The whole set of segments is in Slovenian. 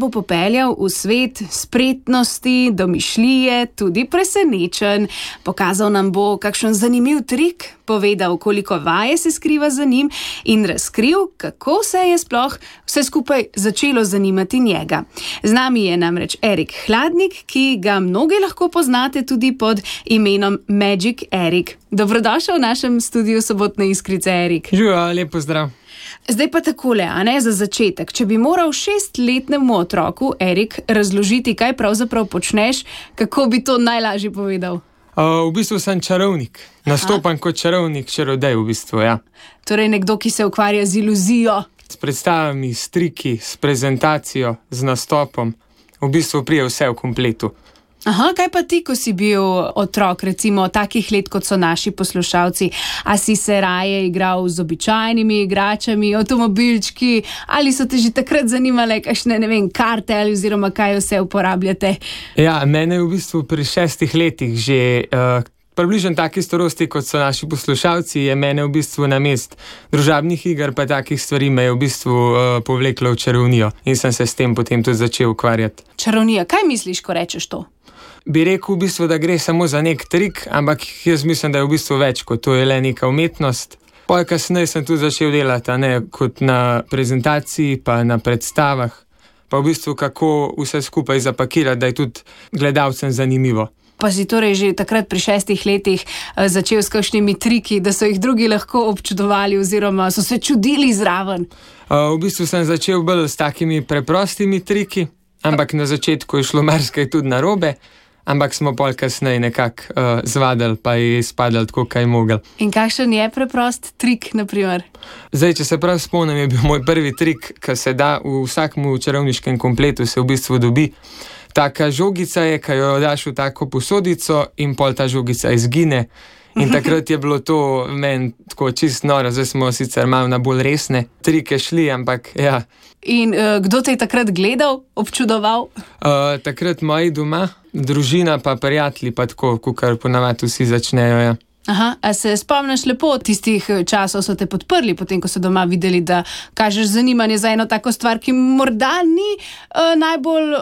bo popeljal v svet spretnosti, domišljije, tudi presenečen. Pokazal nam bo kakšen zanimiv trik, povedal, koliko vaje se skriva za njim in razkril, kako se je sploh vse skupaj začelo zanimati njega. Z nami je namreč Erik Hladnik, ki ga mnogi lahko poznate tudi pod imenom Magic Erik. Dobrodošel v našem studiu Sobotne iskrice, Erik. Živijo, lep pozdrav. Zdaj pa takole, za začetek. Če bi moral 6-letnemu otroku, Erik, razložiti, kaj pravzaprav počneš, kako bi to najlažje povedal? V bistvu sem čarovnik. Nastopam kot čarovnik, čarodej v bistvu, ja. Torej nekdo, ki se ukvarja z iluzijo. S predstavami, s triki, s prezentacijo, z nastopom. V bistvu prije vse v kompletu. Kaj pa ti, ko si bil otrok, recimo takih let, kot so naši poslušalci? A si se raje igral z običajnimi igračami, avtomobilčki, ali so te že takrat zanimale kakšne, karte ali oziroma kaj vse uporabljate? Ja, mene je v bistvu pri 6 letih že približno taki starosti, kot so naši poslušalci, je mene v bistvu na mest družabnih iger pa takih stvari me je v bistvu povleklo v čarovnijo in sem se s tem potem tudi začel ukvarjati. Čarovnija, kaj misliš, ko rečeš to? Bi rekel v bistvu, da gre samo za nek trik, ampak jaz mislim, da je v bistvu več, kot to je le neka umetnost. Potem kasneje sem tudi začel delati, kot na prezentaciji, pa na predstavah, pa v bistvu kako vse skupaj zapakirati, da je tudi gledalcem zanimivo. Pa si torej že takrat pri 6 letih začel s kakšnimi triki, da so jih drugi lahko občudovali oziroma so se čudili zraven? V bistvu sem začel bolj s takimi preprostimi triki, ampak na začetku je šlo marsikaj tudi narobe. Ampak smo pol kasneje nekako zvadili, pa je izpadali tako, kaj je mogel. In kakšen je preprost trik, naprimer? Zdaj, če se prav spomnim, je bil moj prvi trik, ki se da v vsakmu čarovniškem kompletu, se v bistvu dobi. Taka žogica je, ki jo daš v tako posodico in pol ta žogica izgine. In takrat je bilo to meni tako čist noro, zdaj smo sicer malo na bolj resne trike šli, ampak ja. In kdo te je takrat gledal, občudoval? Takrat moji doma, družina pa prijatelji, pa tako, kakor ponavadi vsi začnejo, ja. A se spomniš lepo tistih časov, so te podprli, potem ko so doma videli, da kažeš zanimanje za eno tako stvar, ki morda ni najbolj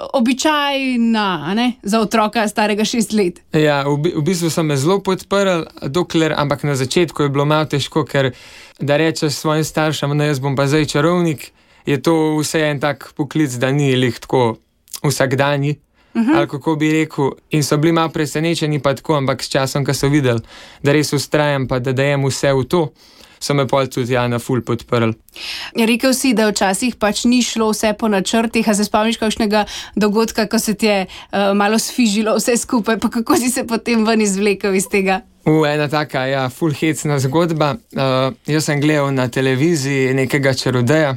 običajna, za otroka starega 6 let? Ja, v bistvu so me zelo podprli, ampak na začetku je bilo malo težko, ker da rečeš svojim staršem, jaz bom pa zdaj čarovnik, je to vse en tak poklic, da ni lih tako vsakdanji. Ali kako bi rekel, in so bili malo presenečeni pa tako, ampak s časom, ko so videli, da res ustrajam pa da dajem vse v to, so me pol tudi na ful podprli. Rekel si, da včasih pač ni šlo vse po načrtih, a se spomniš kakšnega dogodka, ko se ti je malo sfižilo vse skupaj, pa kako si se potem ven izvlekel iz tega? Ena taka, ful hecna zgodba. Jaz sem gledal na televiziji nekega čarodeja,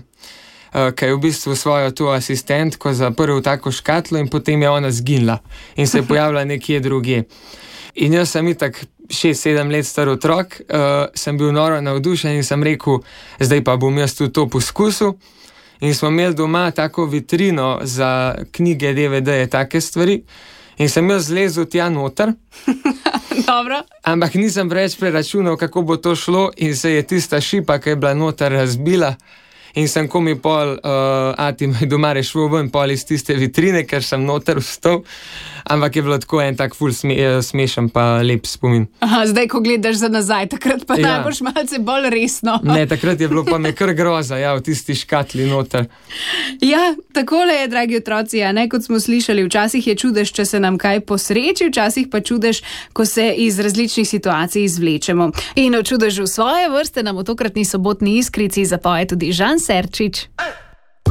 ki je v bistvu svojo to asistentko zaprl v tako škatlo in potem je ona zginila in se je pojavila nekje drugje. In jaz sem itak 6-7 let star otrok, sem bil noro navdušen in sem rekel, zdaj pa bom jaz tudi to poskusil. In smo imeli doma tako vitrino za knjige, DVD-je, take stvari. In sem jaz zlezel tja noter. Dobro. Ampak nisem preveč preračunal, kako bo to šlo in se je tista šipa, ki je bila noter, razbila. In sem komi pol, ati me doma rešil ven pol iz tiste vitrine, ker sem noter vstal. Ampak je bilo tako en tak ful smešen pa lep spomin. Zdaj, ko gledaš za nazaj, takrat pa najboljš malce bolj resno. Ne, takrat je bilo pa me kar groza, v tisti škatli noter. Ja, takole je, dragi otroci, kot smo slišali, včasih je čudež, če se nam kaj posreči, včasih pa čudež, ko se iz različnih situacij izvlečemo. In o čudežu svoje vrste nam v tokratni Sobotni iskrici zapoje tudi Žan Serčič.